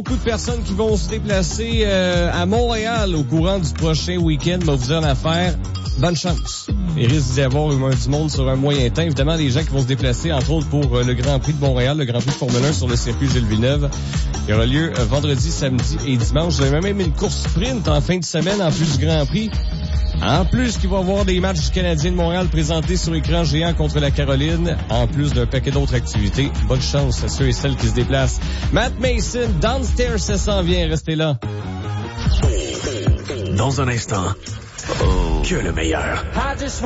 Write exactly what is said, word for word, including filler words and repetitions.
beaucoup de personnes qui vont se déplacer euh, à Montréal au courant du prochain week-end. Va vous dire l'affaire. Bonne chance. Il risque d'y avoir au moins du monde sur un moyen temps. Évidemment, les gens qui vont se déplacer, entre autres, pour euh, le Grand Prix de Montréal, le Grand Prix de Formule un sur le circuit Gilles Villeneuve. Il aura lieu euh, vendredi, samedi et dimanche. Vous avez même une course sprint en fin de semaine, en plus du Grand Prix. En plus, qu'il va y avoir des matchs du Canadien de Montréal présentés sur écran géant contre la Caroline, en plus d'un paquet d'autres activités. Bonne chance à ceux et celles qui se déplacent. Matt Mason, Downstairs, ça s'en vient. Restez là. Dans un instant, oh, que le meilleur.